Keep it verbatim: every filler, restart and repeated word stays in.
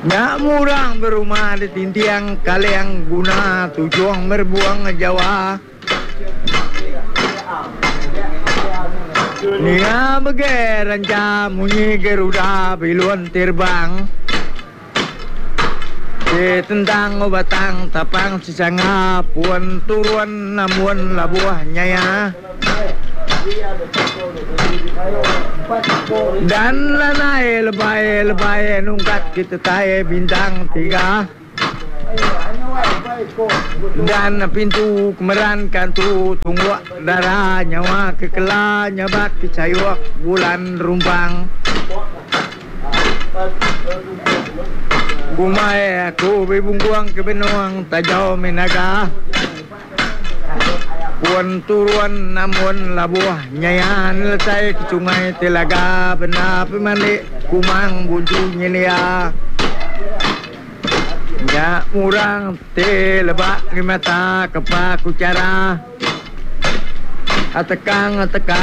Nyak murang berumah di tintiang kaliang guna tujuang merbuang Jawa. Nia bege ranca munyi Garuda biluan terbang. Di tentang obatang tapang sisanga puan turun namun labuah nyaya. Dan lanai lebay lebay nungkat kita taye bintang tiga. Dan pintu kemeran kantu tunggu darah nyawa kekela nyabat kicayuak bulan rumpang. Kumai aku bebungkuang ke benuang tajau menaga. Puan turuan namun labuah nyayan letai ke sungai telaga benar pemalik kumang buncunya lia. Ya murang te lebak di mata kepak kucara. Atekang atekang